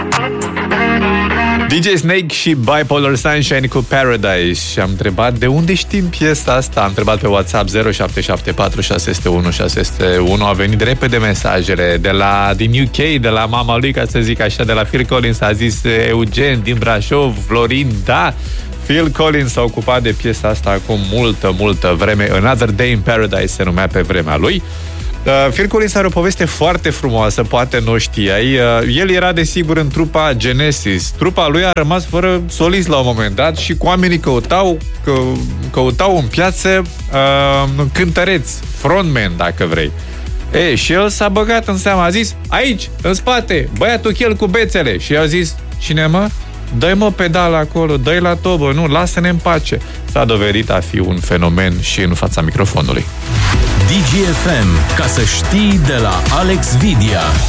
DJ Snake și Bipolar Sunshine cu Paradise. Și am întrebat de unde știm piesa asta. Am întrebat pe WhatsApp 0774 601 601. A venit repede mesajele din UK, de la mama lui, ca să zic așa, de la Phil Collins. A zis Eugen din Brașov, Florin, da, Phil Collins s-a ocupat de piesa asta acum multă vreme. Another Day in Paradise se numea pe vremea lui. Phil Collins are o poveste foarte frumoasă, poate nu știai. El era desigur în trupa Genesis. Trupa lui a rămas fără solist la un moment dat și cu oamenii căutau în piață cântăreți, frontman, dacă vrei. Și el s-a băgat în seamă, a zis, aici, în spate, băiatul chel cu bețele. Și i-a zis, cine mă? Dă-i mă pedal acolo, dă-i la tobă, nu, lasă-ne în pace. S-a dovedit a fi un fenomen și în fața microfonului. DGFM, ca să știi, de la Alex Vidia.